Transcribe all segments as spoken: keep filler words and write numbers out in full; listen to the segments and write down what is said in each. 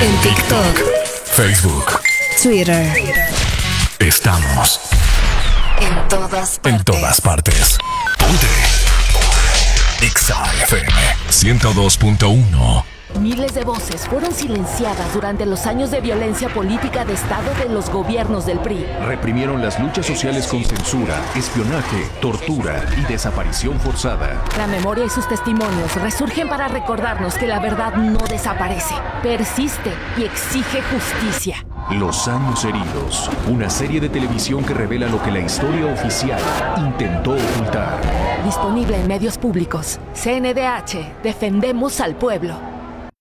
En TikTok, Facebook, Twitter. Estamos en todas partes. En todas partes. Ponte. Exa F M ciento dos punto uno. Miles de voces fueron silenciadas durante los años de violencia política de Estado de los gobiernos del P R I. Reprimieron las luchas sociales con censura, espionaje, tortura y desaparición forzada. La memoria y sus testimonios resurgen para recordarnos que la verdad no desaparece, persiste y exige justicia. Los años heridos, una serie de televisión que revela lo que la historia oficial intentó ocultar. Disponible en medios públicos. C N D H, defendemos al pueblo.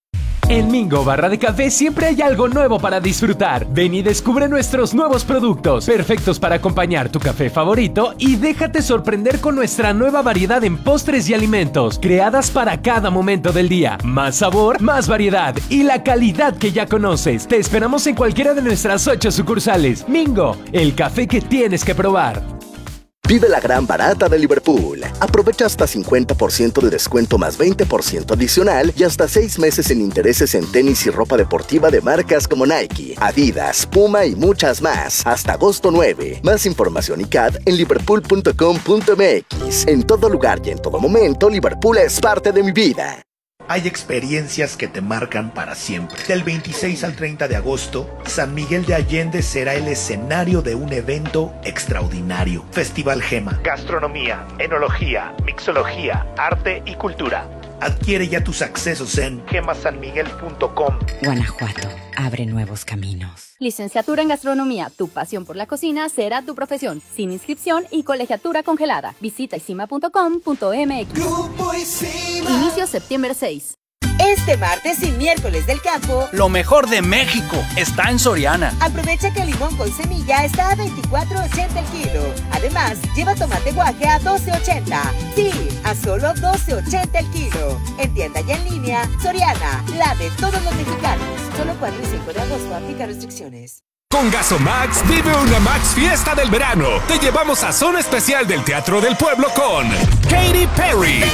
En Mingo Barra de Café siempre hay algo nuevo para disfrutar. Ven y descubre nuestros nuevos productos, perfectos para acompañar tu café favorito, y déjate sorprender con nuestra nueva variedad en postres y alimentos, creadas para cada momento del día. Más sabor, más variedad y la calidad que ya conoces. Te esperamos en cualquiera de nuestras ocho sucursales. Mingo, el café que tienes que probar. Vive la gran barata de Liverpool. Aprovecha hasta cincuenta por ciento de descuento más veinte por ciento adicional y hasta seis meses sin intereses en tenis y ropa deportiva de marcas como Nike, Adidas, Puma y muchas más. Hasta agosto nueve. Más información y C A D en liverpool punto com punto m x. En todo lugar y en todo momento, Liverpool es parte de mi vida. Hay experiencias que te marcan para siempre. Del veintiséis al treinta de agosto, San Miguel de Allende será el escenario de un evento extraordinario. Festival Gema. Gastronomía, enología, mixología, arte y cultura. Adquiere ya tus accesos en gema san miguel punto com. Guanajuato, abre nuevos caminos. Licenciatura en Gastronomía, tu pasión por la cocina será tu profesión. Sin inscripción y colegiatura congelada. Visita isima punto com punto m x. Grupo Isima. Inicio septiembre seis. Este martes y miércoles del campo, lo mejor de México está en Soriana. Aprovecha que el limón con semilla está a veinticuatro ochenta el kilo. Además, lleva tomate guaje a doce ochenta. Sí, a solo doce ochenta el kilo. En tienda y en línea, Soriana, la de todos los mexicanos. Solo cuatro y cinco de agosto, aplica restricciones. Con Gasomax vive una Max Fiesta del verano. Te llevamos a zona especial del Teatro del Pueblo con Katy Perry.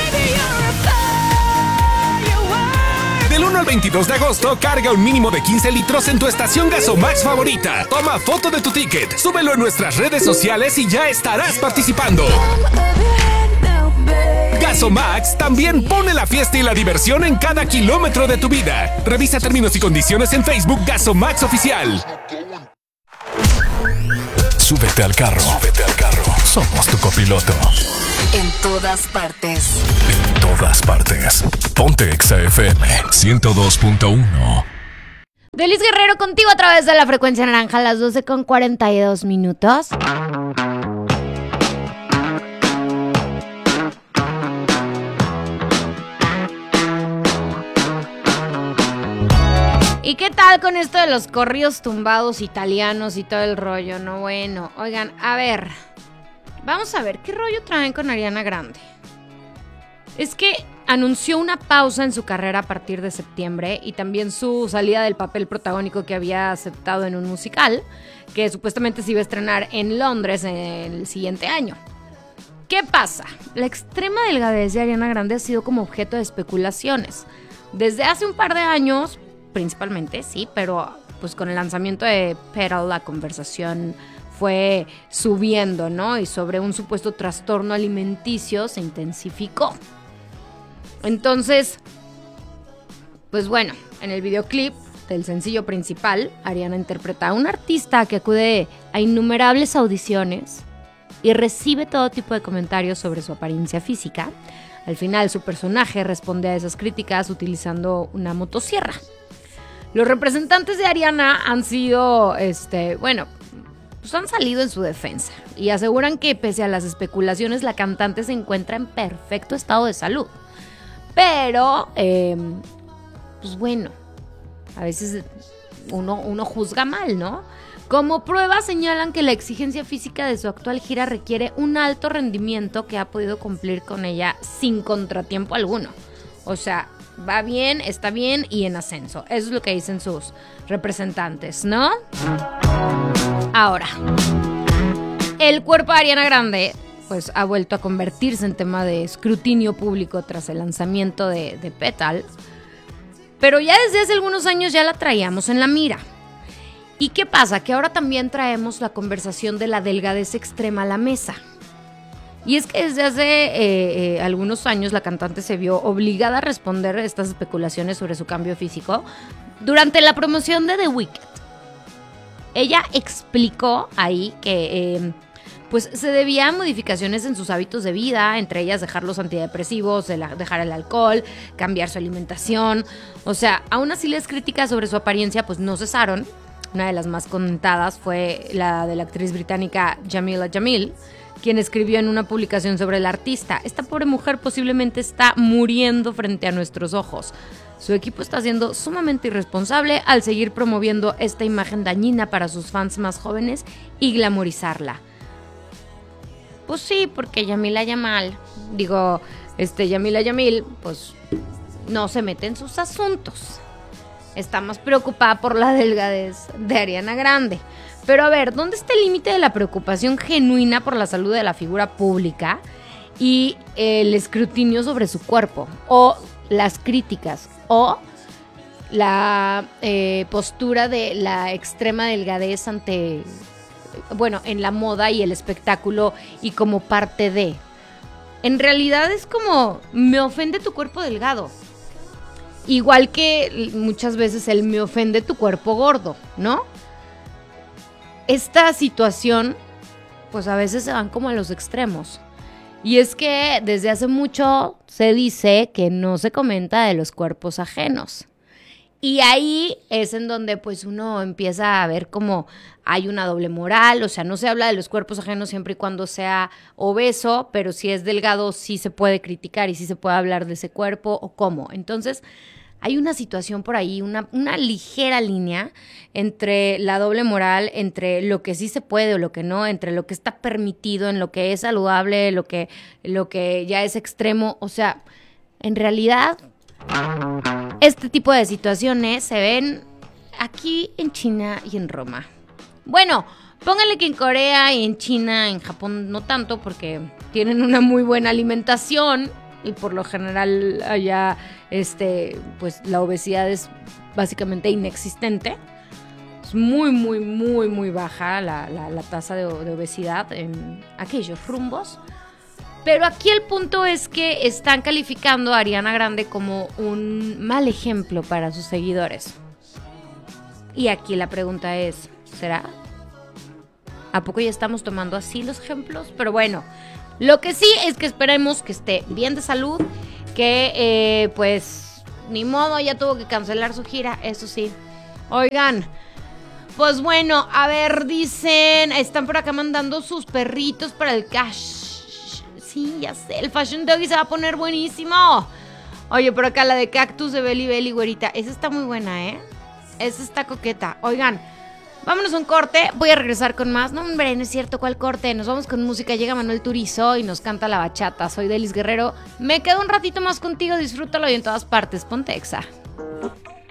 Del uno al veintidós de agosto, carga un mínimo de quince litros en tu estación Gasomax favorita. Toma foto de tu ticket, súbelo en nuestras redes sociales y ya estarás participando. Gasomax también pone la fiesta y la diversión en cada kilómetro de tu vida. Revisa términos y condiciones en Facebook Gasomax Oficial. Súbete al carro. Súbete al carro. Somos tu copiloto. En todas partes. En todas partes. Ponte Exa F M ciento dos punto uno. Delis Guerrero contigo a través de la frecuencia naranja a las doce con cuarenta y dos minutos. ¿Y qué tal con esto de los corridos tumbados italianos y todo el rollo? No, bueno, oigan, a ver, vamos a ver, ¿qué rollo traen con Ariana Grande? Es que anunció una pausa en su carrera a partir de septiembre y también su salida del papel protagónico que había aceptado en un musical, que supuestamente se iba a estrenar en Londres el siguiente año. ¿Qué pasa? La extrema delgadez de Ariana Grande ha sido como objeto de especulaciones. Desde hace un par de años, principalmente, sí, pero pues con el lanzamiento de Petal la conversación fue subiendo, ¿no? Y sobre un supuesto trastorno alimenticio se intensificó. Entonces, pues bueno, en el videoclip del sencillo principal, Ariana interpreta a una artista que acude a innumerables audiciones y recibe todo tipo de comentarios sobre su apariencia física. Al final, su personaje responde a esas críticas utilizando una motosierra. Los representantes de Ariana han sido, este, bueno, pues han salido en su defensa y aseguran que pese a las especulaciones, la cantante se encuentra en perfecto estado de salud. Pero, eh, pues bueno, a veces uno, uno juzga mal, ¿no? Como prueba señalan que la exigencia física de su actual gira requiere un alto rendimiento que ha podido cumplir con ella sin contratiempo alguno. O sea, va bien, está bien y en ascenso. Eso es lo que dicen sus representantes, ¿no? Ahora, el cuerpo de Ariana Grande pues ha vuelto a convertirse en tema de escrutinio público tras el lanzamiento de, de Petal. Pero ya desde hace algunos años ya la traíamos en la mira. ¿Y qué pasa? Que ahora también traemos la conversación de la delgadez extrema a la mesa. Y es que desde hace eh, eh, algunos años la cantante se vio obligada a responder a estas especulaciones sobre su cambio físico durante la promoción de The Weeknd. Ella explicó ahí que eh, pues se debía a modificaciones en sus hábitos de vida, entre ellas dejar los antidepresivos, dejar el alcohol, cambiar su alimentación. O sea, aún así las críticas sobre su apariencia pues no cesaron. Una de las más comentadas fue la de la actriz británica Jamila Jamil, quien escribió en una publicación sobre la artista: esta pobre mujer posiblemente está muriendo frente a nuestros ojos. Su equipo está siendo sumamente irresponsable al seguir promoviendo esta imagen dañina para sus fans más jóvenes y glamorizarla. Pues sí, porque Yamila Yamal, digo, este Jamila Jamil, pues no se mete en sus asuntos. Está más preocupada por la delgadez de Ariana Grande. Pero a ver, ¿dónde está el límite de la preocupación genuina por la salud de la figura pública y el escrutinio sobre su cuerpo? O las críticas, o la eh, postura de la extrema delgadez ante, bueno, en la moda y el espectáculo y como parte de. En realidad es como, me ofende tu cuerpo delgado. Igual que muchas veces el me ofende tu cuerpo gordo, ¿no? Esta situación, pues a veces se van como a los extremos. Y es que desde hace mucho se dice que no se comenta de los cuerpos ajenos. Y ahí es en donde pues uno empieza a ver como hay una doble moral. O sea, no se habla de los cuerpos ajenos siempre y cuando sea obeso, pero si es delgado sí se puede criticar y sí se puede hablar de ese cuerpo o cómo. Entonces hay una situación por ahí, una, una ligera línea entre la doble moral, entre lo que sí se puede o lo que no, entre lo que está permitido, en lo que es saludable, lo que, lo que ya es extremo. O sea, en realidad, este tipo de situaciones se ven aquí en China y en Roma. Bueno, pónganle que en Corea y en China, en Japón no tanto, porque tienen una muy buena alimentación. Y por lo general allá este, pues la obesidad es básicamente inexistente. Es muy, muy, muy, muy baja la, la, la tasa de, de obesidad en aquellos rumbos. Pero aquí el punto es que están calificando a Ariana Grande como un mal ejemplo para sus seguidores. Y aquí la pregunta es, ¿será? ¿A poco ya estamos tomando así los ejemplos? Pero bueno, lo que sí es que esperemos que esté bien de salud, que eh, pues ni modo, ya tuvo que cancelar su gira, eso sí. Oigan, pues bueno, a ver, dicen, están por acá mandando sus perritos para el cash. Sí, ya sé, el Fashion Doggy se va a poner buenísimo. Oye, por acá la de Cactus de Belly Belly, güerita, esa está muy buena, ¿eh? Esa está coqueta. Oigan, vámonos a un corte, voy a regresar con más. No, hombre, no es cierto, ¿cuál corte? Nos vamos con música, llega Manuel Turizo y nos canta la bachata. Soy Delis Guerrero, me quedo un ratito más contigo, disfrútalo y en todas partes, ponte Exa.